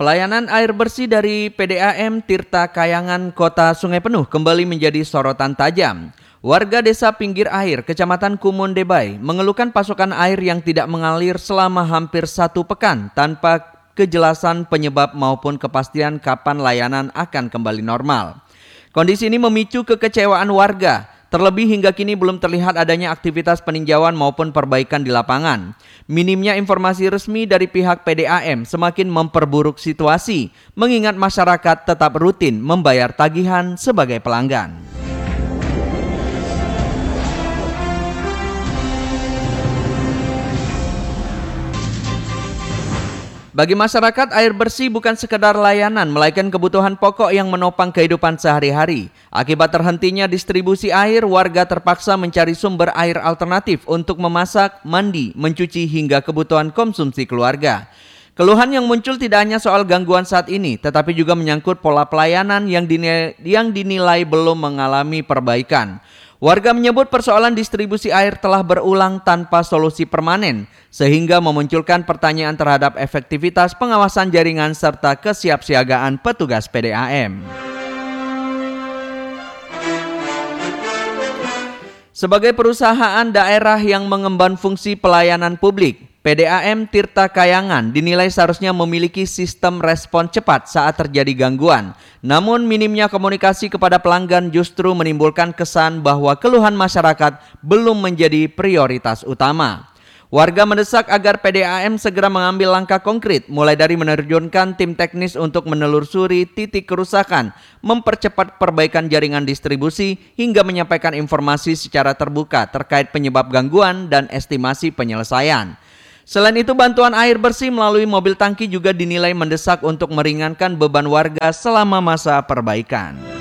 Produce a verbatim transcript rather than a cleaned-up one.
Pelayanan air bersih dari P D A M Tirta Kayangan Kota Sungai Penuh kembali menjadi sorotan tajam. Warga desa Pinggir Air, Kecamatan Kumun Debay, mengeluhkan pasokan air yang tidak mengalir selama hampir satu pekan tanpa kejelasan penyebab maupun kepastian kapan layanan akan kembali normal. Kondisi ini memicu kekecewaan warga. Terlebih hingga kini belum terlihat adanya aktivitas peninjauan maupun perbaikan di lapangan. Minimnya informasi resmi dari pihak P D A M semakin memperburuk situasi, mengingat masyarakat tetap rutin membayar tagihan sebagai pelanggan. Bagi masyarakat, air bersih bukan sekedar layanan, melainkan kebutuhan pokok yang menopang kehidupan sehari-hari. Akibat terhentinya distribusi air, warga terpaksa mencari sumber air alternatif untuk memasak, mandi, mencuci, hingga kebutuhan konsumsi keluarga. Keluhan yang muncul tidak hanya soal gangguan saat ini, tetapi juga menyangkut pola pelayanan yang dinilai, yang dinilai belum mengalami perbaikan. Warga menyebut persoalan distribusi air telah berulang tanpa solusi permanen, sehingga memunculkan pertanyaan terhadap efektivitas pengawasan jaringan serta kesiapsiagaan petugas P D A M. Sebagai perusahaan daerah yang mengemban fungsi pelayanan publik, P D A M Tirta Kayangan dinilai seharusnya memiliki sistem respon cepat saat terjadi gangguan. Namun minimnya komunikasi kepada pelanggan justru menimbulkan kesan bahwa keluhan masyarakat belum menjadi prioritas utama. Warga mendesak agar P D A M segera mengambil langkah konkret, mulai dari menerjunkan tim teknis untuk menelusuri titik kerusakan, mempercepat perbaikan jaringan distribusi, hingga menyampaikan informasi secara terbuka terkait penyebab gangguan dan estimasi penyelesaian. Selain itu, bantuan air bersih melalui mobil tangki juga dinilai mendesak untuk meringankan beban warga selama masa perbaikan.